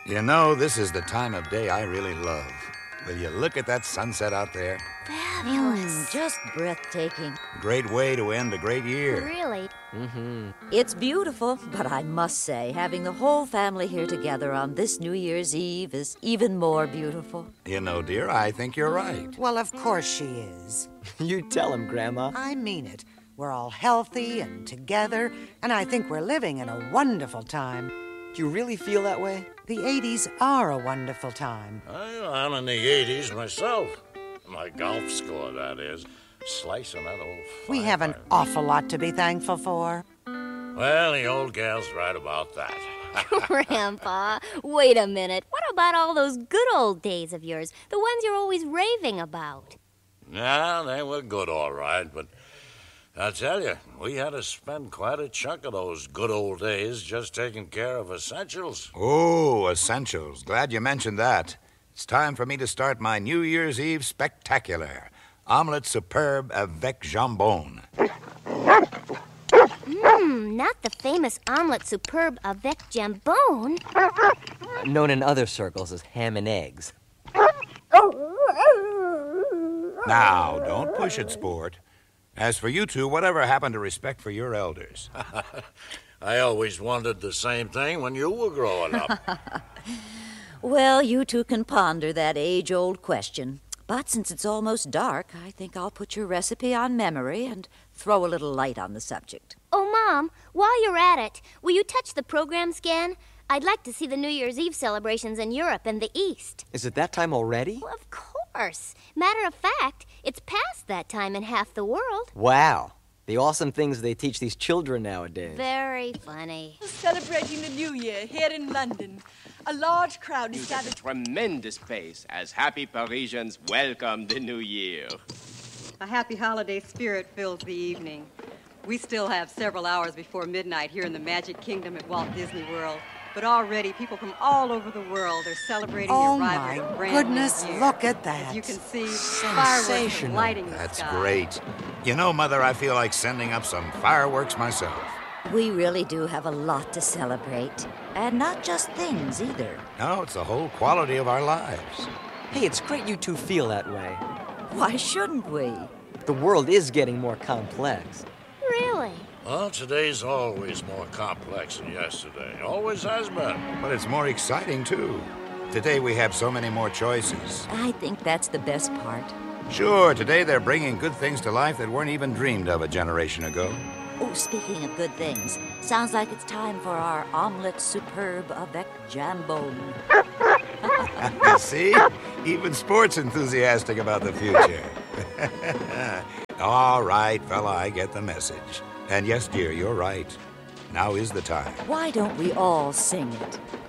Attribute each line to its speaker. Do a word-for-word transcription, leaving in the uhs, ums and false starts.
Speaker 1: You know, this is the time of day I really love. Will you look at that sunset out there?
Speaker 2: Fabulous. Mm, just breathtaking.
Speaker 1: Great way to end a great year.
Speaker 2: Really?
Speaker 3: Mm-hmm.
Speaker 2: It's beautiful, but I must say, having the whole family here together on this New Year's Eve is even more beautiful.
Speaker 1: You know, dear, I think you're right.
Speaker 4: Well, of course she is.
Speaker 3: You tell him, Grandma.
Speaker 4: I mean it. We're all healthy and together, and I think we're living in a wonderful time.
Speaker 3: Do you really feel that way?
Speaker 4: The eighties are a wonderful time.
Speaker 5: I, I'm in the eighties myself. My golf score, that is. Slicing that old
Speaker 4: We have an
Speaker 5: fire.
Speaker 4: awful lot to be thankful for.
Speaker 5: Well, the old gal's right about that.
Speaker 6: Grandpa, wait a minute. What about all those good old days of yours? The ones you're always raving about?
Speaker 5: Yeah, they were good, all right, but I tell you, we had to spend quite a chunk of those good old days just taking care of essentials.
Speaker 1: Oh, essentials. Glad you mentioned that. It's time for me to start my New Year's Eve spectacular. Omelette superbe avec jambon.
Speaker 6: Mmm, not the famous omelette superbe avec jambon.
Speaker 3: Known in other circles as ham and eggs.
Speaker 1: Now, don't push it, sport. As for you two, whatever happened to respect for your elders?
Speaker 5: I always wondered the same thing when you were growing up.
Speaker 2: Well, you two can ponder that age-old question. But since it's almost dark, I think I'll put your recipe on memory and throw a little light on the subject.
Speaker 6: Oh, Mom, while you're at it, will you touch the program scan? I'd like to see the New Year's Eve celebrations in Europe and the East.
Speaker 3: Is it that time already?
Speaker 6: Well, of course. Matter of fact, it's past that time in half the world.
Speaker 3: Wow. The awesome things they teach these children nowadays.
Speaker 6: Very funny.
Speaker 7: Celebrating the New Year here in London. A large crowd is
Speaker 8: at a
Speaker 7: gathered.
Speaker 8: tremendous pace as happy Parisians welcome the new year.
Speaker 9: A happy holiday spirit fills the evening. We still have several hours before midnight here in the Magic Kingdom at Walt Disney World. But already people from all over the world are celebrating
Speaker 4: Oh,
Speaker 9: the arrival
Speaker 4: my
Speaker 9: of a brand
Speaker 4: goodness,
Speaker 9: new year.
Speaker 4: look at that.
Speaker 9: As you can see, fireworks are
Speaker 3: Sensational.
Speaker 9: lighting the
Speaker 1: That's
Speaker 9: sky.
Speaker 1: great. You know, Mother, I feel like sending up some fireworks myself.
Speaker 2: We really do have a lot to celebrate. And not just things, either.
Speaker 1: No, it's the whole quality of our lives.
Speaker 3: Hey, it's great you two feel that way.
Speaker 2: Why shouldn't we?
Speaker 3: The world is getting more complex.
Speaker 6: Really?
Speaker 5: Well, today's always more complex than yesterday. Always has been.
Speaker 1: But it's more exciting, too. Today we have so many more choices.
Speaker 2: I think that's the best part.
Speaker 1: Sure, today they're bringing good things to life that weren't even dreamed of a generation ago.
Speaker 2: Oh, speaking of good things, sounds like it's time for our omelette superbe avec jambon.
Speaker 1: See? Even sport's enthusiastic about the future. All right, fella, I get the message. And yes, dear, you're right. Now is the time.
Speaker 2: Why don't we all sing it?